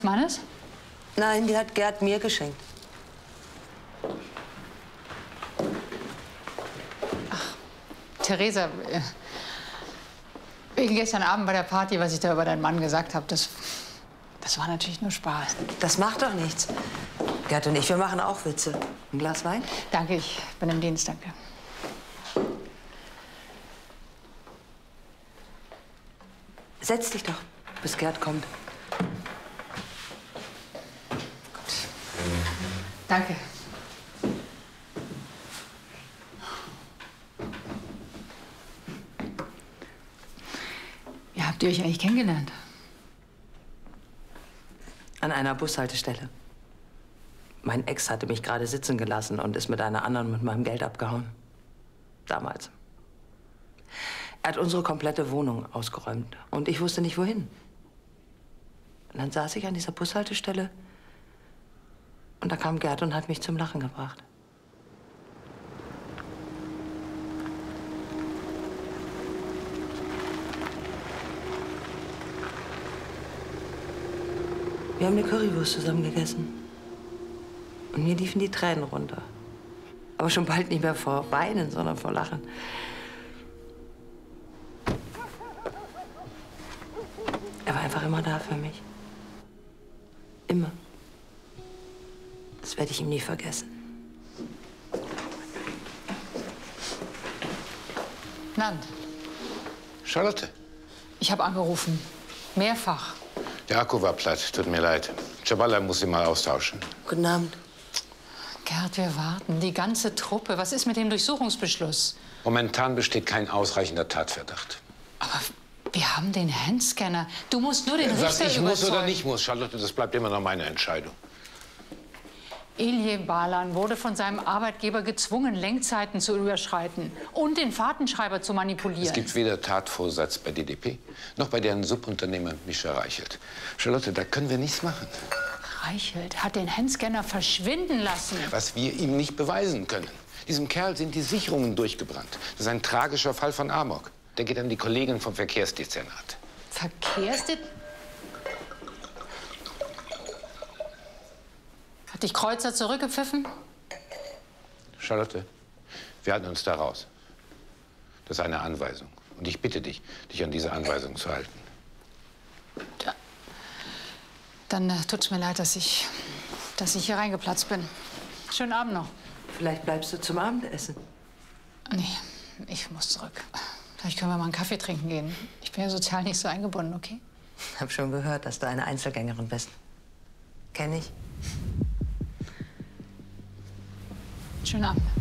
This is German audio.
Mannes? Nein, die hat Gerd mir geschenkt. Ach, Theresa, wegen gestern Abend bei der Party, was ich da über deinen Mann gesagt habe, das war natürlich nur Spaß. Das macht doch nichts. Gerd und ich, wir machen auch Witze. Ein Glas Wein? Danke, ich bin im Dienst, danke. Setz dich doch, bis Gerd kommt. Gut. Danke. Wie habt ihr euch eigentlich kennengelernt? An einer Bushaltestelle. Mein Ex hatte mich gerade sitzen gelassen und ist mit einer anderen mit meinem Geld abgehauen. Damals. Er hat unsere komplette Wohnung ausgeräumt und ich wusste nicht, wohin. Und dann saß ich an dieser Bushaltestelle und da kam Gerd und hat mich zum Lachen gebracht. Wir haben eine Currywurst zusammen gegessen. Und mir liefen die Tränen runter. Aber schon bald nicht mehr vor Weinen, sondern vor Lachen. Er war einfach immer da für mich. Immer. Das werde ich ihm nie vergessen. Nand. Charlotte. Ich habe angerufen. Mehrfach. Der Akku war platt, tut mir leid. Jabala muss sie mal austauschen. Guten Abend. Gerd, wir warten. Die ganze Truppe. Was ist mit dem Durchsuchungsbeschluss? Momentan besteht kein ausreichender Tatverdacht. Aber wir haben den Handscanner. Du musst nur den Was Richter ich muss überzeugen. oder nicht muss, Charlotte, das bleibt immer noch meine Entscheidung. Ilje Balan wurde von seinem Arbeitgeber gezwungen, Lenkzeiten zu überschreiten und den Fahrtenschreiber zu manipulieren. Es gibt weder Tatvorsatz bei DDP, noch bei deren Subunternehmer Mischa Reichelt. Charlotte, da können wir nichts machen. Reichelt hat den Handscanner verschwinden lassen. Was wir ihm nicht beweisen können. Diesem Kerl sind die Sicherungen durchgebrannt. Das ist ein tragischer Fall von Amok. Der geht an die Kollegen vom Verkehrsdezernat. Verkehrsdezernat? Hat dich Kreuzer zurückgepfiffen? Charlotte, wir halten uns da raus. Das ist eine Anweisung. Und ich bitte dich, dich an diese Anweisung zu halten. Ja. Dann tut's mir leid, dass ich hier reingeplatzt bin. Schönen Abend noch. Vielleicht bleibst du zum Abendessen. Nee, ich muss zurück. Vielleicht können wir mal einen Kaffee trinken gehen. Ich bin ja sozial nicht so eingebunden, okay? Ich habe schon gehört, dass du eine Einzelgängerin bist. Kenn ich. Schönen Abend.